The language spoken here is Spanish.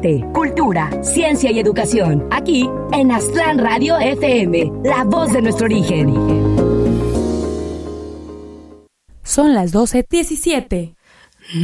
arte, cultura, ciencia y educación. Aquí en Aztlán Radio FM, la voz de nuestro origen. Son las 12:17.